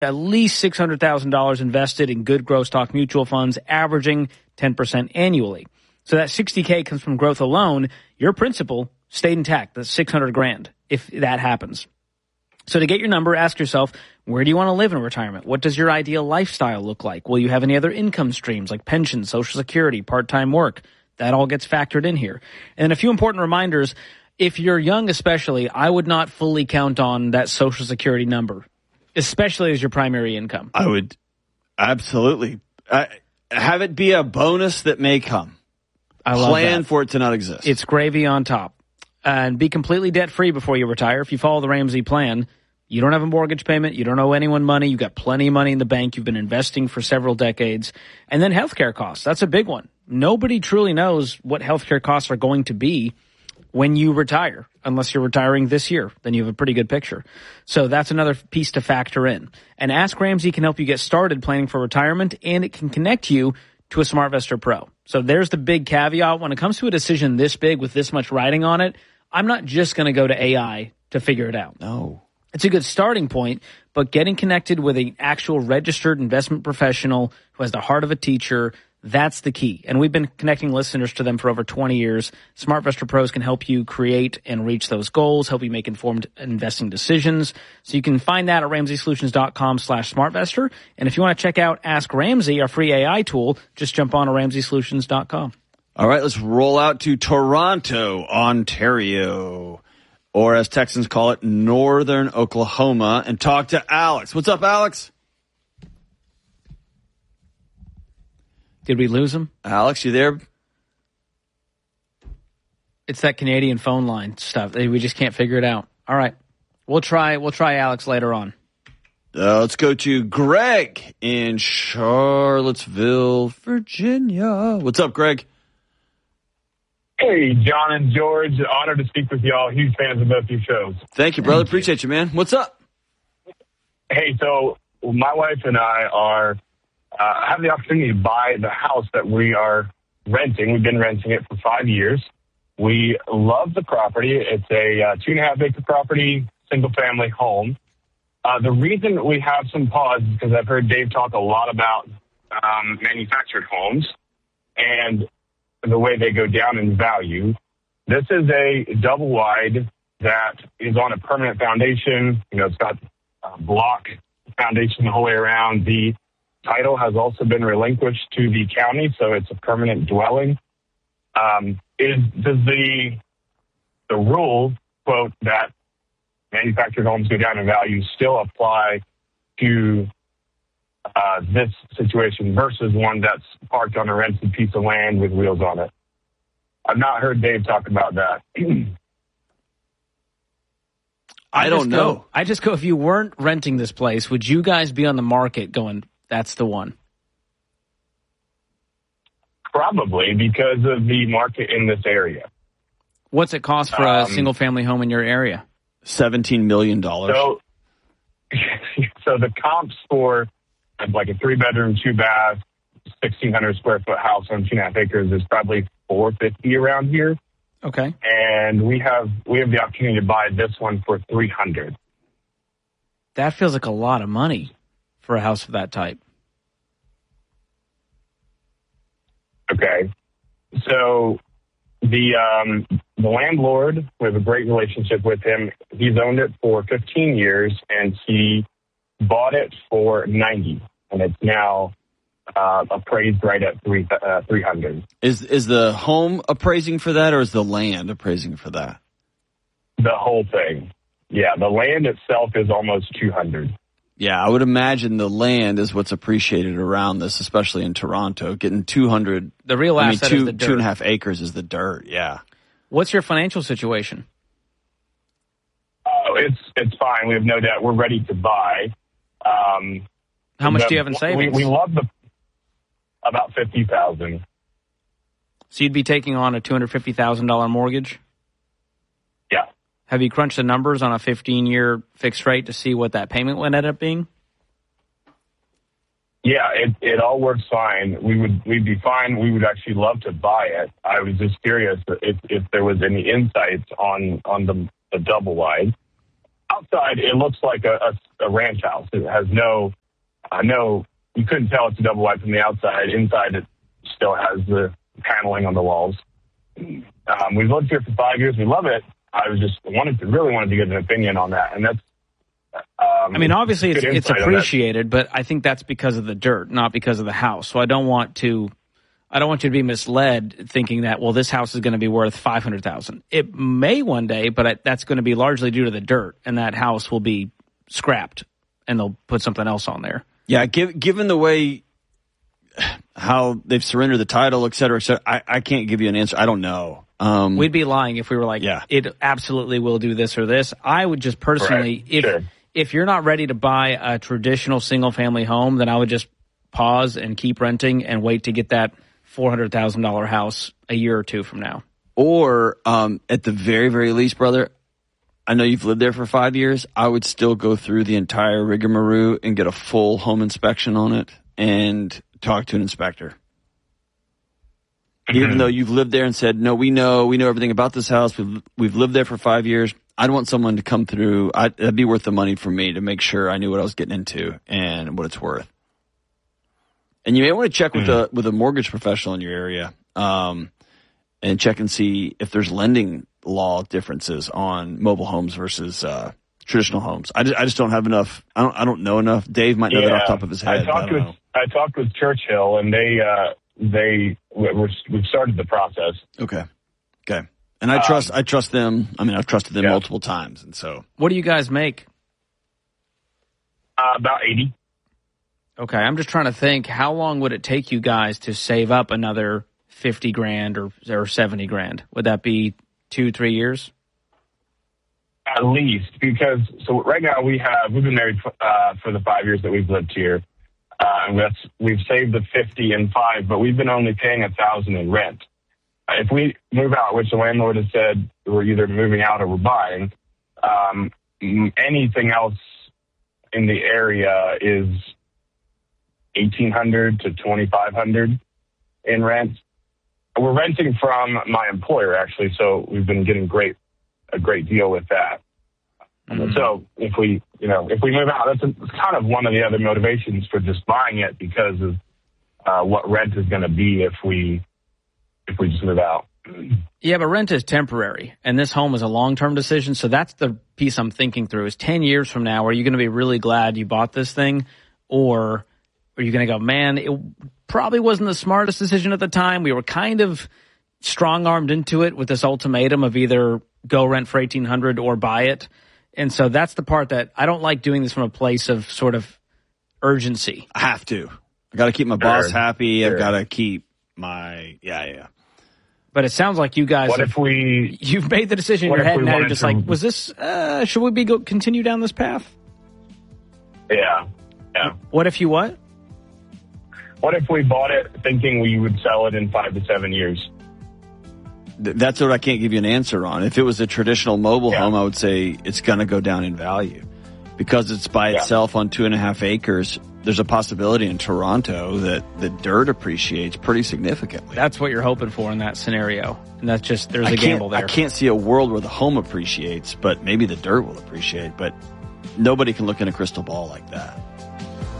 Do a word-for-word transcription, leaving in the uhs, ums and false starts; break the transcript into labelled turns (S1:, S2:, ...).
S1: at least six hundred thousand dollars invested in good growth stock mutual funds, averaging ten percent annually. So that sixty K comes from growth alone. Your principal stayed intact. That's six hundred grand if that happens. So to get your number, ask yourself, where do you want to live in retirement? What does your ideal lifestyle look like? Will you have any other income streams like pensions, Social Security, part-time work? That all gets factored in here. And a few important reminders. If you're young especially, I would not fully count on that Social Security number, especially as your primary income.
S2: I would absolutely uh, have it be a bonus that may come.
S1: I love
S2: Plan
S1: that.
S2: for it to not exist.
S1: It's gravy on top. And be completely debt-free before you retire. If you follow the Ramsey plan, you don't have a mortgage payment. You don't owe anyone money. You've got plenty of money in the bank. You've been investing for several decades. And then healthcare costs. That's a big one. Nobody truly knows what healthcare costs are going to be when you retire, unless you're retiring this year. Then you have a pretty good picture. So that's another piece to factor in. And Ask Ramsey can help you get started planning for retirement, and it can connect you to a SmartVestor Pro. So there's the big caveat. When it comes to a decision this big with this much writing on it, I'm not just going to go to A I to figure it out.
S2: No.
S1: It's a good starting point, but getting connected with an actual registered investment professional who has the heart of a teacher, that's the key. And we've been connecting listeners to them for over twenty years. SmartVestor Pros can help you create and reach those goals, help you make informed investing decisions. So you can find that at ramseysolutions.com slash smartvestor. And if you want to check out Ask Ramsey, our free A I tool, just jump on to ramsey solutions dot com.
S2: All right, let's roll out to Toronto, Ontario, or as Texans call it, Northern Oklahoma, and talk to Alex. What's up, Alex?
S1: Did we lose him?
S2: Alex, you there?
S1: It's that Canadian phone line stuff. We just can't figure it out. All right. We'll try we'll try Alex later on.
S2: Uh, let's go to Greg in Charlottesville, Virginia. What's up, Greg?
S3: Hey, John and George. Honored to speak with y'all. Huge fans of both your shows.
S2: Thank you, brother. Thank Appreciate you. you, man. What's up?
S3: Hey, so my wife and I are uh, have the opportunity to buy the house that we are renting. We've been renting it for five years. We love the property. It's a uh, two and a half acre property, single family home. Uh, the reason we have some pause is because I've heard Dave talk a lot about um, manufactured homes and the way they go down in value. This is a double wide that is on a permanent foundation. You know, it's got a block foundation the whole way around. The title has also been relinquished to the county, so it's a permanent dwelling. Um, is does the the rule, quote, that manufactured homes go down in value still apply to uh, this situation versus one that's parked on a rented piece of land with wheels on it? I've not heard Dave talk about that.
S2: I don't know.
S1: Go, I just go, if you weren't renting this place, would you guys be on the market going, that's the one?
S3: Probably, because of the market in this area.
S1: What's it cost for um, a single-family home in your area?
S2: seventeen million dollars.
S3: So, so the comps for like a three-bedroom, two-bath, sixteen hundred square foot house on two and a half acres is probably four fifty around here.
S1: Okay.
S3: And we have we have the opportunity to buy this one for three hundred.
S1: That feels like a lot of money for a house of that type.
S3: Okay. So the um, the landlord, we have a great relationship with him. He's owned it for fifteen years, and he bought it for ninety, and it's now uh, appraised right at three uh, three hundred.
S2: Is is the home appraising for that, or is the land appraising for that?
S3: The whole thing. Yeah, the land itself is almost two hundred.
S2: Yeah, I would imagine the land is what's appreciated around this, especially in Toronto. Getting two hundred,
S1: the real
S2: I
S1: asset
S2: mean, two,
S1: is the dirt.
S2: Two and a half acres is the dirt, yeah.
S1: What's your financial situation?
S3: Oh, it's it's fine. We have no debt. We're ready to buy. Um,
S1: How much
S3: the,
S1: do you have in savings?
S3: We, we love the about fifty thousand.
S1: So you'd be taking on a two hundred fifty thousand dollar mortgage?
S3: Yeah.
S1: Have you crunched the numbers on a fifteen-year fixed rate to see what that payment would end up being?
S3: Yeah, it, it all works fine. We would we'd be fine. We would actually love to buy it. I was just curious if, if there was any insights on on the, the double wide. outside, it looks like a, a, a ranch house. It has no, uh, no, you couldn't tell it's a double wide from the outside. Inside, it still has the paneling on the walls. Um, we've lived here for five years. We love it. I was just wanted to really wanted to get an opinion on that, and that's. Um,
S1: I mean, obviously it's, it's
S3: insight on that.
S1: appreciated, but I think that's because of the dirt, not because of the house. So I don't want to, I don't want you to be misled thinking that, well, this house is going to be worth five hundred thousand dollars. It may one day, but I, that's going to be largely due to the dirt, and that house will be scrapped, and they'll put something else on there.
S2: Yeah, give, given the way how they've surrendered the title, et cetera, et cetera, I, I can't give you an answer. I don't know. Um,
S1: We'd be lying if we were like,
S2: yeah.
S1: it absolutely will do this or this. I would just personally,
S3: Right.
S1: if
S3: Sure.
S1: if you're not ready to buy a traditional single-family home, then I would just pause and keep renting and wait to get that four hundred thousand dollars house a year or two from now.
S2: Or um, at the very, very least, brother, I know you've lived there for five years. I would still go through the entire rigmarole and get a full home inspection on it and talk to an inspector. Even though you've lived there and said, no, we know, we know everything about this house. We've, we've lived there for five years. I'd want someone to come through. I'd, it'd be worth the money for me to make sure I knew what I was getting into and what it's worth. And you may want to check with
S3: Mm.
S2: a, with a mortgage professional in your area, um, and check and see if there's lending law differences on mobile homes versus, uh, traditional homes. I just, I just don't have enough. I don't, I don't know enough. Dave might know that off the top of his head.
S3: I talked
S2: I don't
S3: with
S2: know.
S3: I talked with Churchill, and they uh, they we're, we've started the process.
S2: Okay. Okay. And I trust,
S3: Um,
S2: I trust them. I mean, I've trusted them
S3: yeah.
S2: multiple times. And so,
S1: What do you guys make?
S3: Uh, about eighty.
S1: Okay, I'm just trying to think, how long would it take you guys to save up another fifty grand or or seventy grand? Would that be two, three years?
S3: At least, because so right now we have we've been married uh, for the five years that we've lived here, uh, and that's we've saved the fifty in five, but we've been only paying a thousand in rent. Uh, if we move out, which the landlord has said we're either moving out or we're buying, um, m- anything else in the area is eighteen hundred to twenty five hundred in rent. We're renting from my employer actually, so we've been getting great. a great deal with that.
S1: Mm.
S3: So if we, you know, if we move out, that's a, kind of one of the other motivations for just buying it because of uh, what rent is going to be if we, if we just move out.
S1: Yeah, but rent is temporary, and this home is a long-term decision. So that's the piece I'm thinking through is ten years from now, are you going to be really glad you bought this thing? Or are you going to go, man, it probably wasn't the smartest decision at the time. We were kind of strong-armed into it with this ultimatum of either go rent for eighteen hundred dollars or buy it. And so that's the part that I don't like doing this from a place of sort of urgency.
S2: I have to. I got to keep my boss
S3: Sure.
S2: happy. I've
S3: Sure.
S2: got to keep my, yeah, yeah.
S1: But it sounds like you guys
S3: What
S1: have,
S3: if we,
S1: you've made the decision in
S3: what
S1: your
S3: if
S1: head
S3: we
S1: now. You're
S3: wanted
S1: just
S3: to-
S1: like, was this, uh, should we be go continue down this path?
S3: yeah, yeah.
S1: What if you what?
S3: What if we bought it thinking we would sell it in five to seven years?
S2: Th- That's what I can't give you an answer on. If it was a traditional mobile
S3: Yeah.
S2: home, I would say it's going to go down in value. Because it's by
S3: Yeah.
S2: itself on two and a half acres, there's a possibility in Toronto that the dirt appreciates pretty significantly.
S1: That's what you're hoping for in that scenario. And that's just, there's
S2: I
S1: a
S2: can't,
S1: gamble there.
S2: I can't see a world where the home appreciates, but maybe the dirt will appreciate. But nobody can look in a crystal ball like that.